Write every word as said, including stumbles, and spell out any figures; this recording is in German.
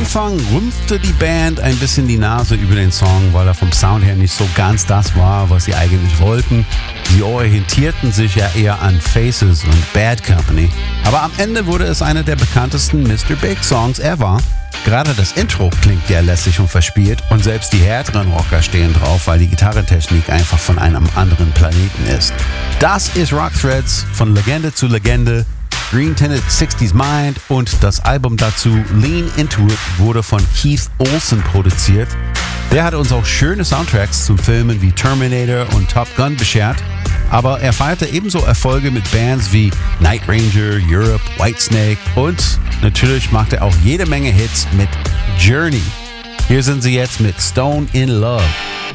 Anfang rümpfte die Band ein bisschen die Nase über den Song, weil er vom Sound her nicht so ganz das war, was sie eigentlich wollten. Sie orientierten sich ja eher an Faces und Bad Company. Aber am Ende wurde es einer der bekanntesten Mister Big Songs ever. Gerade das Intro klingt ja lässig und verspielt und selbst die härteren Rocker stehen drauf, weil die Gitarrentechnik einfach von einem anderen Planeten ist. Das ist Rock Threads von Legende zu Legende. Green Tinted sixties Mind und das Album dazu Lean Into It wurde von Keith Olsen produziert. Der hat uns auch schöne Soundtracks zu Filmen wie Terminator und Top Gun beschert. Aber er feierte ebenso Erfolge mit Bands wie Night Ranger, Europe, Whitesnake und natürlich macht er auch jede Menge Hits mit Journey. Hier sind sie jetzt mit Stone in Love.